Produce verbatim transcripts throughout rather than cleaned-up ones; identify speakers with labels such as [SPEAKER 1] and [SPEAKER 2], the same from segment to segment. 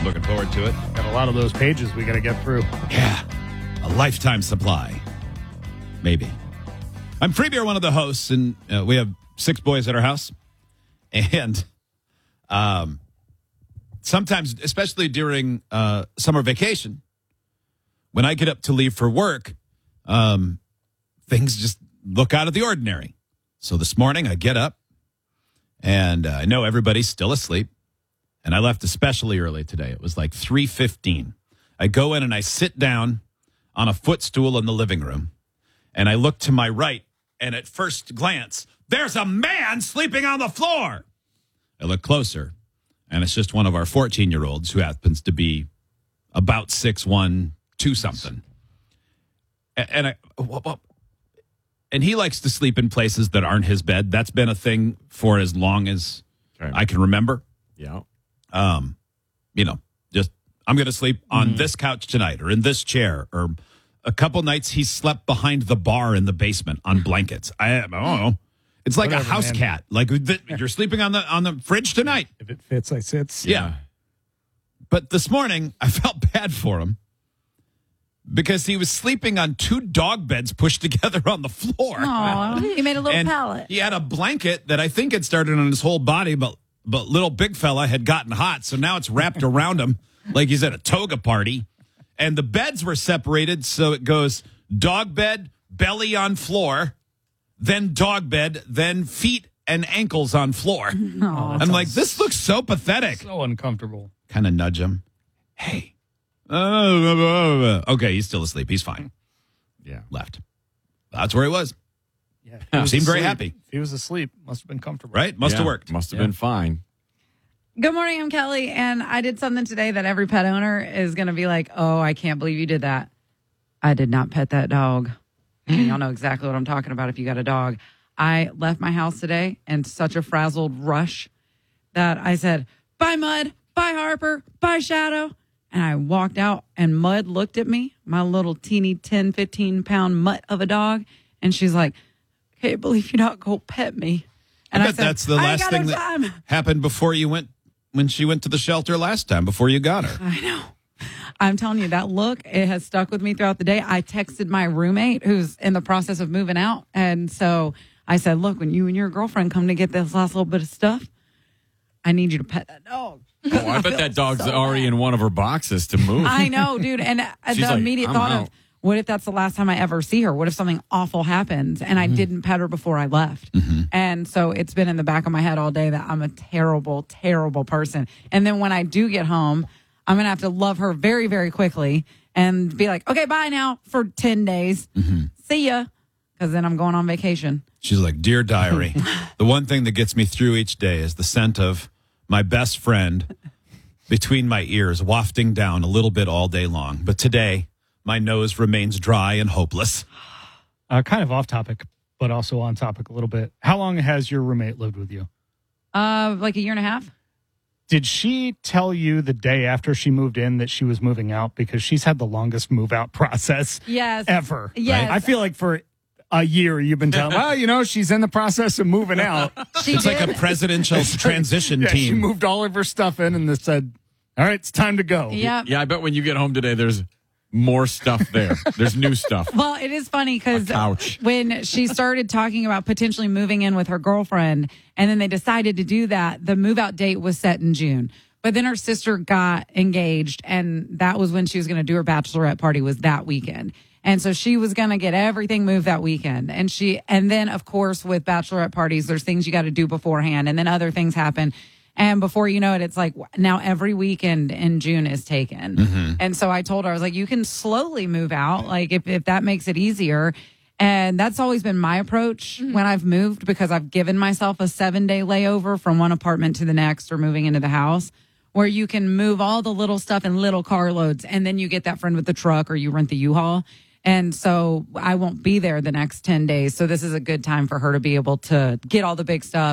[SPEAKER 1] Looking forward to it.
[SPEAKER 2] Got a lot of those pages we got to get through.
[SPEAKER 1] Yeah. A lifetime supply. Maybe. I'm Freebeer, one of the hosts, and uh, we have six boys at our house. And um, sometimes, especially during uh, summer vacation, when I get up to leave for work, um, things just look out of the ordinary. So this morning I get up, and uh, I know everybody's still asleep. And I left especially early today. It was like three fifteen. I go in and I sit down on a footstool in the living room. And I look to my right. And at first glance, there's a man sleeping on the floor. I look closer. And it's just one of our fourteen-year-olds who happens to be about six one, two something. And I... Well, and he likes to sleep in places that aren't his bed. That's been a thing for as long as okay. I can remember.
[SPEAKER 3] Yeah.
[SPEAKER 1] Um, you know, just I'm going to sleep on mm. this couch tonight or in this chair. Or a couple nights he slept behind the bar in the basement on blankets. I, I don't know. It's like Whatever, a house man. cat. Like the, you're sleeping on the on the fridge tonight.
[SPEAKER 2] If it fits, I sits.
[SPEAKER 1] Yeah. yeah. But this morning I felt bad for him because he was sleeping on two dog beds pushed together on the floor.
[SPEAKER 4] Aw, he made a little
[SPEAKER 1] and
[SPEAKER 4] pallet.
[SPEAKER 1] He had a blanket that I think had started on his whole body, but but little big fella had gotten hot, so now it's wrapped around him like he's at a toga party. And the beds were separated, so it goes dog bed, belly on floor, then dog bed, then feet and ankles on floor. Oh, I'm like, this looks so pathetic.
[SPEAKER 2] So uncomfortable.
[SPEAKER 1] Kind of nudge him. Hey. Uh, okay, he's still asleep. He's fine.
[SPEAKER 3] Yeah.
[SPEAKER 1] Left. That's where he was.
[SPEAKER 2] Yeah,
[SPEAKER 1] he
[SPEAKER 2] was
[SPEAKER 1] seemed
[SPEAKER 2] asleep.
[SPEAKER 1] very happy.
[SPEAKER 2] If he was asleep, must have been comfortable.
[SPEAKER 1] Right? Must
[SPEAKER 3] yeah,
[SPEAKER 1] have worked.
[SPEAKER 3] Must have
[SPEAKER 1] yeah.
[SPEAKER 3] been fine.
[SPEAKER 4] Good morning, I'm Kelly, and I did something today that every pet owner is going to be like, oh, I can't believe you did that. I did not pet that dog. And y'all know exactly what I'm talking about if you got a dog. I left my house today in such a frazzled rush that I said, bye, Mud, bye, Harper, bye, Shadow. And I walked out, and Mud looked at me, my little teeny ten, fifteen-pound mutt of a dog, and she's like, can't believe you not go pet me. And
[SPEAKER 1] I
[SPEAKER 4] I,
[SPEAKER 1] bet
[SPEAKER 4] said,
[SPEAKER 1] that's the
[SPEAKER 4] I
[SPEAKER 1] last thing
[SPEAKER 4] no
[SPEAKER 1] that
[SPEAKER 4] time.
[SPEAKER 1] happened before you went, when she went to the shelter last time, before you got her.
[SPEAKER 4] I know. I'm telling you, that look, it has stuck with me throughout the day. I texted my roommate who's in the process of moving out. And so I said, look, when you and your girlfriend come to get this last little bit of stuff, I need you to pet that dog.
[SPEAKER 3] Oh, I bet that dog's so already bad. in one of her boxes to move.
[SPEAKER 4] I know, dude. And the
[SPEAKER 3] like,
[SPEAKER 4] immediate
[SPEAKER 3] I'm
[SPEAKER 4] thought
[SPEAKER 3] out.
[SPEAKER 4] of, what if that's the last time I ever see her? What if something awful happens and I mm-hmm. didn't pet her before I left? Mm-hmm. And so it's been in the back of my head all day that I'm a terrible, terrible person. And then when I do get home, I'm going to have to love her very, very quickly and be like, okay, bye now for ten days. Mm-hmm. See ya. Because then I'm going on vacation.
[SPEAKER 1] She's like, dear diary, the one thing that gets me through each day is the scent of my best friend between my ears wafting down a little bit all day long. But today, my nose remains dry and hopeless.
[SPEAKER 2] Uh, kind of off topic, but also on topic a little bit. How long has your roommate lived with you?
[SPEAKER 4] Uh, like a year and a half.
[SPEAKER 2] Did she tell you the day after she moved in that she was moving out? Because she's had the longest move out process
[SPEAKER 4] yes.
[SPEAKER 2] ever.
[SPEAKER 4] Yes.
[SPEAKER 2] Right? I feel like for a year you've been telling, well, you know, she's in the process of moving out.
[SPEAKER 4] She
[SPEAKER 1] it's
[SPEAKER 4] did.
[SPEAKER 1] like a presidential transition
[SPEAKER 2] yeah,
[SPEAKER 1] team.
[SPEAKER 2] She moved all of her stuff in and they said, all right, it's time to go.
[SPEAKER 4] Yep.
[SPEAKER 3] Yeah, I bet when you get home today, there's more stuff there. There's new stuff.
[SPEAKER 4] Well, it is funny because when she started talking about potentially moving in with her girlfriend and then they decided to do that, the move out date was set in June. But then her sister got engaged and that was when she was going to do her bachelorette party was that weekend. And so she was going to get everything moved that weekend. And she, and then of course with bachelorette parties, there's things you got to do beforehand and then other things happen. And before you know it, it's like now every weekend in June is taken. Mm-hmm. And so I told her, I was like, you can slowly move out, like if, if that makes it easier. And that's always been my approach mm-hmm. when I've moved because I've given myself a seven day layover from one apartment to the next or moving into the house where you can move all the little stuff in little carloads. And then you get that friend with the truck or you rent the U-Haul. And so I won't be there the next ten days. So this is a good time for her to be able to get all the big stuff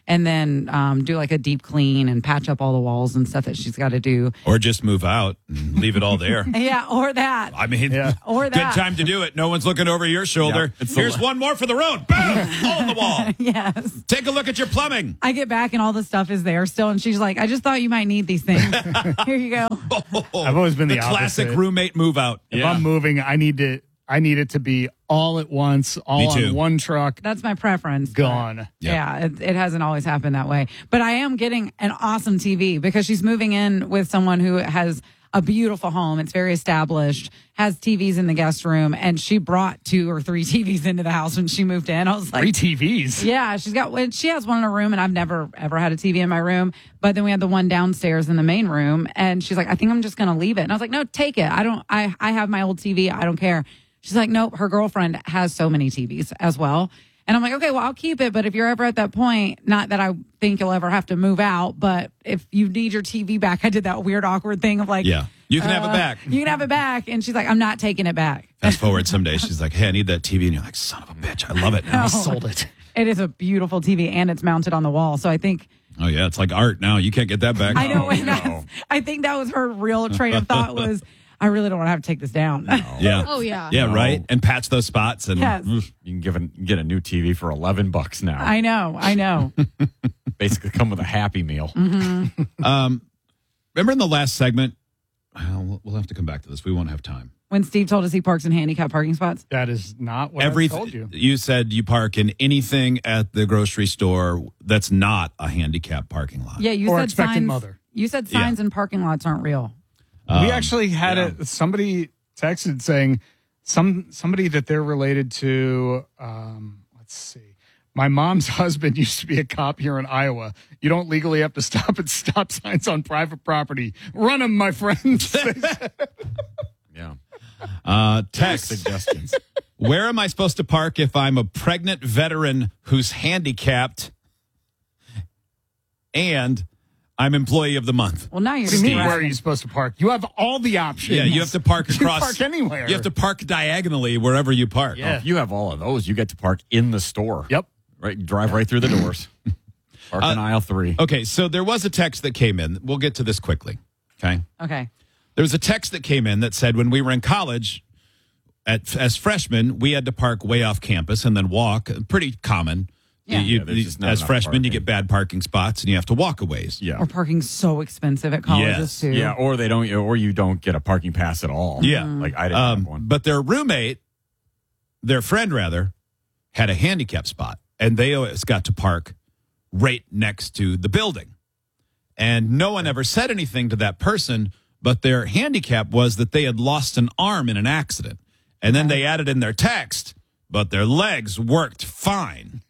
[SPEAKER 4] and then um, do like a deep clean and patch up all the walls and stuff that she's got to do.
[SPEAKER 1] Or just move out and leave it all there.
[SPEAKER 4] Yeah, or that.
[SPEAKER 1] I mean,
[SPEAKER 2] Yeah.
[SPEAKER 4] Or
[SPEAKER 1] good
[SPEAKER 4] that.
[SPEAKER 1] time to do it. No one's looking over your shoulder.
[SPEAKER 3] Yeah, it's the-
[SPEAKER 1] Here's one more for the road. Boom! Hole in the wall.
[SPEAKER 4] Yes.
[SPEAKER 1] Take a look at your plumbing.
[SPEAKER 4] I get back and all the stuff is there still, and she's like, "I just thought you might need these things. Here you go."
[SPEAKER 2] I've always been the
[SPEAKER 1] classic
[SPEAKER 2] opposite.
[SPEAKER 1] roommate move out.
[SPEAKER 2] If
[SPEAKER 3] Yeah.
[SPEAKER 2] I'm moving, I need to. I need it to be all at once, all
[SPEAKER 1] Me too.
[SPEAKER 2] on one truck,
[SPEAKER 4] That's my preference.
[SPEAKER 2] gone.
[SPEAKER 4] Yeah, it, it hasn't always happened that way. But I am getting an awesome T V because she's moving in with someone who has a beautiful home. It's very established, has T Vs in the guest room, and she brought two or three T Vs into the house when she moved in. I was like,
[SPEAKER 2] Three T Vs.
[SPEAKER 4] yeah, she's got well, she has one in her room, and I've never ever had a T V in my room. But then we had the one downstairs in the main room, and she's like, I think I'm just gonna leave it. And I was like, no, take it. I don't. I I have my old T V. I don't care. She's like, nope. Her girlfriend has so many T Vs as well. And I'm like, okay, well, I'll keep it. But if you're ever at that point, not that I think you'll ever have to move out, but if you need your T V back, I did that weird, awkward thing of like,
[SPEAKER 1] Yeah. You can have
[SPEAKER 4] uh,
[SPEAKER 1] it back.
[SPEAKER 4] You can have it back. And she's like, I'm not taking it back.
[SPEAKER 1] Fast forward someday, she's like, hey, I need that T V. And you're like, son of a bitch, I love it now.
[SPEAKER 2] I sold it.
[SPEAKER 4] It is a beautiful T V and it's mounted on the wall. So I think,
[SPEAKER 1] Oh, yeah, it's like art now. You can't get that back.
[SPEAKER 4] I know. and
[SPEAKER 3] no.
[SPEAKER 4] that's- I think that was her real train of thought was, I really don't want to have to take this down.
[SPEAKER 1] Yeah.
[SPEAKER 5] Oh, yeah.
[SPEAKER 1] Yeah,
[SPEAKER 3] No.
[SPEAKER 1] right? And patch those spots. And
[SPEAKER 4] Yes.
[SPEAKER 1] mm,
[SPEAKER 3] You can give a, get a new T V for eleven bucks now.
[SPEAKER 4] I know. I know.
[SPEAKER 3] Basically, come with a Happy Meal.
[SPEAKER 1] um, remember in the last segment? Well, we'll- we'll have to come back to this. We won't have time.
[SPEAKER 4] When Steve told us he parks in handicap parking spots.
[SPEAKER 2] That is not what I
[SPEAKER 1] Every
[SPEAKER 2] told you.
[SPEAKER 1] you said you park in anything at the grocery store that's not a handicap parking lot.
[SPEAKER 4] Yeah, you
[SPEAKER 2] Or
[SPEAKER 4] said
[SPEAKER 2] expectant
[SPEAKER 4] signs.
[SPEAKER 2] mother.
[SPEAKER 4] You said signs and parking lots aren't real.
[SPEAKER 1] Um,
[SPEAKER 2] we actually had
[SPEAKER 1] yeah.
[SPEAKER 2] a somebody texted saying some somebody that they're related to. Um, let's see. My mom's husband used to be a cop here in Iowa. You don't legally have to stop at stop signs on private property. Run them, my friends.
[SPEAKER 3] Yeah.
[SPEAKER 1] Uh, text.
[SPEAKER 3] Suggestions.
[SPEAKER 1] Where am I supposed to park if I'm a pregnant veteran who's handicapped and I'm employee of the month?
[SPEAKER 4] Well, now you're
[SPEAKER 2] What do you mean,
[SPEAKER 4] just
[SPEAKER 2] where are you supposed to park? You have all the options.
[SPEAKER 1] Yeah, you have to park
[SPEAKER 2] You
[SPEAKER 1] across.
[SPEAKER 2] park anywhere.
[SPEAKER 1] You have to park diagonally wherever you park.
[SPEAKER 2] Yeah.
[SPEAKER 3] If you have all of those, you get to park in the store.
[SPEAKER 2] Yep.
[SPEAKER 3] Right. Drive right through the doors. Park in
[SPEAKER 1] Uh,
[SPEAKER 3] aisle three.
[SPEAKER 1] Okay, so there was a text that came in. We'll get to this quickly. Okay.
[SPEAKER 4] okay.
[SPEAKER 1] There was a text that came in that said when we were in college, at, as freshmen, we had to park way off campus and then walk. Pretty common.
[SPEAKER 4] Yeah.
[SPEAKER 1] You-
[SPEAKER 3] Yeah, there's
[SPEAKER 1] you-
[SPEAKER 3] just not
[SPEAKER 1] as
[SPEAKER 3] enough
[SPEAKER 1] freshmen, you
[SPEAKER 3] parking.
[SPEAKER 1] get bad parking spots and you have to walk a ways.
[SPEAKER 3] Yeah.
[SPEAKER 4] Or parking's so expensive at colleges
[SPEAKER 1] Yes.
[SPEAKER 4] too.
[SPEAKER 3] Yeah. Or they don't, or you don't get a parking pass at all.
[SPEAKER 1] Yeah.
[SPEAKER 3] Like I didn't
[SPEAKER 1] Um,
[SPEAKER 3] have one.
[SPEAKER 1] but their roommate, their friend rather, had a handicap spot, and they always got to park right next to the building. And no one ever said anything to that person, but their handicap was that they had lost an arm in an accident. And then they added in their text, but their legs worked fine.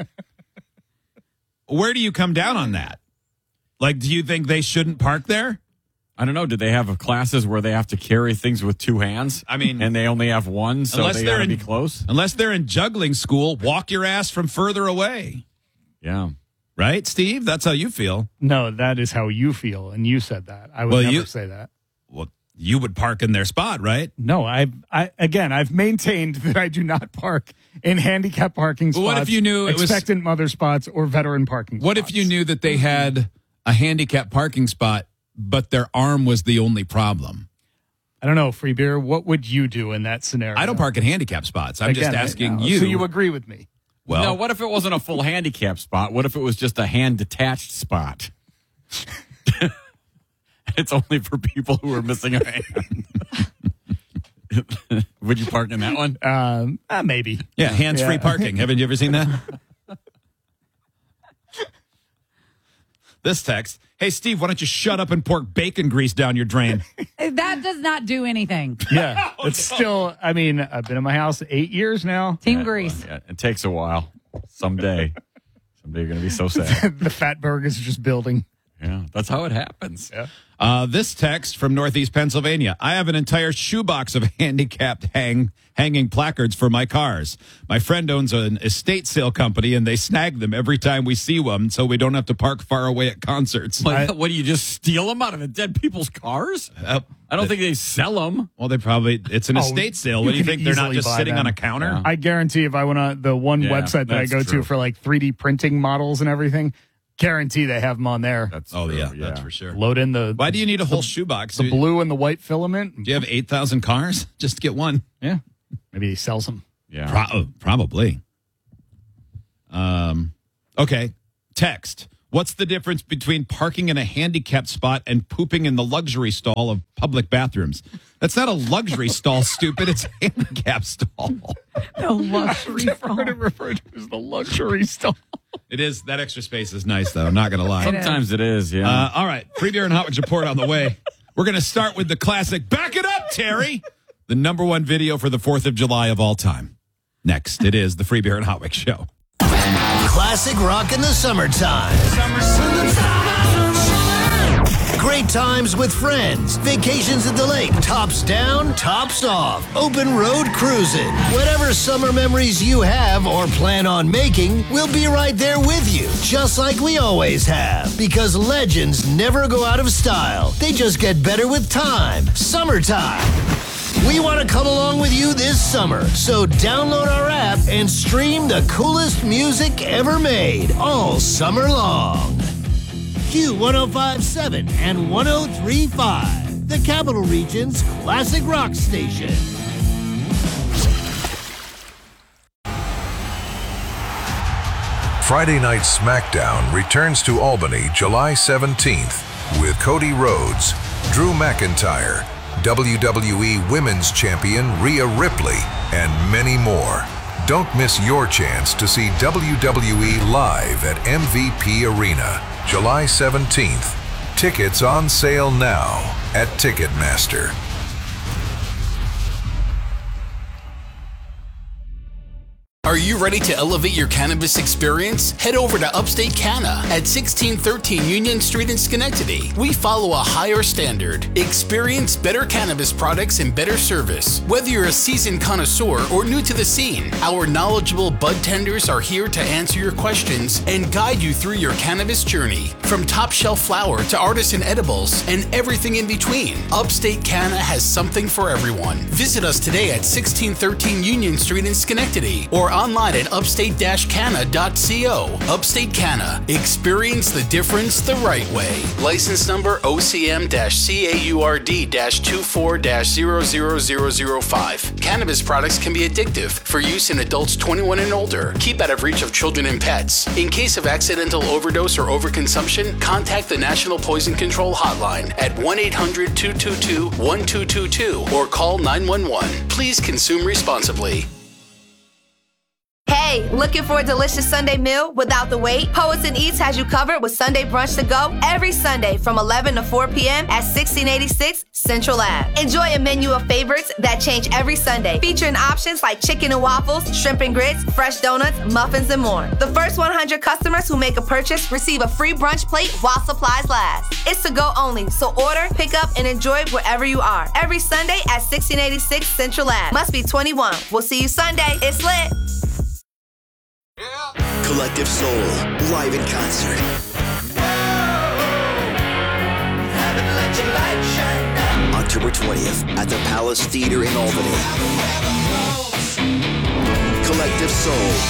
[SPEAKER 1] Where do you come down on that? Like, do you think they shouldn't park there?
[SPEAKER 3] I don't know. Did they have classes where they have to carry things with two hands?
[SPEAKER 1] I mean-
[SPEAKER 3] and they only have one, so
[SPEAKER 1] Unless
[SPEAKER 3] they
[SPEAKER 1] they're
[SPEAKER 3] gotta
[SPEAKER 1] in-
[SPEAKER 3] be close.
[SPEAKER 1] Unless they're in juggling school, walk your ass from further away.
[SPEAKER 3] Yeah.
[SPEAKER 1] Right, Steve? That's how you feel.
[SPEAKER 2] No, that is how you feel, and you said that. I would
[SPEAKER 1] Well,
[SPEAKER 2] never
[SPEAKER 1] you-
[SPEAKER 2] say that.
[SPEAKER 1] Well, you would park in their spot, right?
[SPEAKER 2] No, I, I again, I've maintained that I do not park in handicap parking spots.
[SPEAKER 1] Well, what if you knew it was-
[SPEAKER 2] expectant mother spots or veteran parking?
[SPEAKER 1] What
[SPEAKER 2] spots.
[SPEAKER 1] if you knew that they had a handicap parking spot, but their arm was the only problem?
[SPEAKER 2] I don't know, free beer. What would you do in that scenario?
[SPEAKER 1] I don't park in handicap spots. I'm
[SPEAKER 2] Again,
[SPEAKER 1] just asking
[SPEAKER 2] I-
[SPEAKER 1] you.
[SPEAKER 2] So you agree with me?
[SPEAKER 1] well,
[SPEAKER 3] no, what if it wasn't a full handicap spot? What if it was just a hand detached spot? It's only for people who are missing a hand. Would you park in that one?
[SPEAKER 2] Um, uh, maybe.
[SPEAKER 1] yeah, hands-free
[SPEAKER 2] Yeah.
[SPEAKER 1] parking. Haven't you ever seen that? This text. Hey, Steve, why don't you shut up and pour bacon grease down your drain?
[SPEAKER 4] That does not do anything.
[SPEAKER 2] Yeah, it's still. I mean, I've been in my house eight years now.
[SPEAKER 4] Team Grease.
[SPEAKER 3] Yeah, it takes a while. Someday. Someday you're going to be so sad.
[SPEAKER 2] The fat burg is just building.
[SPEAKER 3] Yeah, that's how it happens.
[SPEAKER 2] Yeah.
[SPEAKER 1] Uh, this text from Northeast Pennsylvania. I have an entire shoebox of handicapped hang hanging placards for my cars. My friend owns an estate sale company, and they snag them every time we see one, so we don't have to park far away at concerts.
[SPEAKER 3] Like, what do you just steal them out of the dead people's cars?
[SPEAKER 1] Uh,
[SPEAKER 3] I don't think they sell them.
[SPEAKER 1] Well, they probably, it's an
[SPEAKER 2] Oh,
[SPEAKER 1] estate sale.
[SPEAKER 2] you
[SPEAKER 1] What do you
[SPEAKER 2] can
[SPEAKER 1] think? They're not
[SPEAKER 2] easily
[SPEAKER 1] just
[SPEAKER 2] buy
[SPEAKER 1] sitting
[SPEAKER 2] them.
[SPEAKER 1] on a counter?
[SPEAKER 3] Yeah.
[SPEAKER 2] I guarantee if I went on the one
[SPEAKER 3] Yeah,
[SPEAKER 2] website that I
[SPEAKER 3] that's
[SPEAKER 2] go
[SPEAKER 3] true.
[SPEAKER 2] to for like three D printing models and everything, guarantee they have them on there.
[SPEAKER 3] That's
[SPEAKER 1] Oh,
[SPEAKER 3] true,
[SPEAKER 1] yeah, that's for sure.
[SPEAKER 2] Load in the
[SPEAKER 1] Why do you need a whole shoebox?
[SPEAKER 2] the
[SPEAKER 1] Do
[SPEAKER 2] blue and the white filament.
[SPEAKER 1] you have eight thousand cars? Just get one.
[SPEAKER 2] Yeah, maybe he sells them.
[SPEAKER 3] Yeah.
[SPEAKER 1] Pro- probably. Um. Okay. Text. What's the difference between parking in a handicapped spot and pooping in the luxury stall of public bathrooms? That's not a luxury stall, stupid. It's a handicap stall.
[SPEAKER 4] The luxury
[SPEAKER 2] I've never heard it referred to as the luxury stall.
[SPEAKER 1] It is. That extra space is nice, though. I'm not going to lie.
[SPEAKER 3] Sometimes it is, yeah.
[SPEAKER 1] Uh, all right. Free beer and hot wings report on the way. We're going to start with the classic. Back it up, Terry. The number one video for the fourth of July of all time. Next, it is the Free Beer and Hot Wings Show.
[SPEAKER 5] Classic rock in the summertime. Great times with friends. Vacations at the lake. Tops down, tops off. Open road cruising. Whatever summer memories you have or plan on making, we'll be right there with you. Just like we always have. Because legends never go out of style. They just get better with time. Summertime. We want to come along with you this summer, so download our app and stream the coolest music ever made all summer long. Q one oh five point seven and one oh three point five, the Capital Region's classic rock station.
[SPEAKER 6] Friday Night SmackDown returns to Albany July seventeenth with Cody Rhodes, Drew McIntyre, W W E Women's Champion Rhea Ripley, and many more. Don't miss your chance to see W W E live at M V P Arena, July seventeenth. Tickets on sale now at Ticketmaster.
[SPEAKER 7] Are you ready to elevate your cannabis experience? Head over to Upstate Canna at sixteen thirteen Union Street in Schenectady. We follow a higher standard. Experience better cannabis products and better service. Whether you're a seasoned connoisseur or new to the scene, our knowledgeable bud tenders are here to answer your questions and guide you through your cannabis journey. From top shelf flower to artisan edibles and everything in between, Upstate Canna has something for everyone. Visit us today at sixteen thirteen Union Street in Schenectady or online at upstate canna dot co. Upstate Canna. Experience the difference the right way. License number O C M C A U R D two four zero zero zero zero five. Cannabis products can be addictive. For use in adults twenty-one and older. Keep out of reach of children and pets. In case of accidental overdose or overconsumption, contact the National Poison Control Hotline at one eight hundred two two two one two two two or call nine one one. Please consume responsibly.
[SPEAKER 8] Hey, looking for a delicious Sunday meal without the wait? Poets and Eats has you covered with Sunday brunch to go every Sunday from eleven to four p.m. at sixteen eighty-six Central Ave. Enjoy a menu of favorites that change every Sunday, featuring options like chicken and waffles, shrimp and grits, fresh donuts, muffins, and more. The first one hundred customers who make a purchase receive a free brunch plate while supplies last. It's to go only, so order, pick up, and enjoy wherever you are. Every Sunday at sixteen eighty-six Central Ave. Must be twenty-one. We'll see you Sunday. It's lit.
[SPEAKER 9] Collective Soul, live in concert. October twentieth at the Palace Theater in Albany. Collective Soul.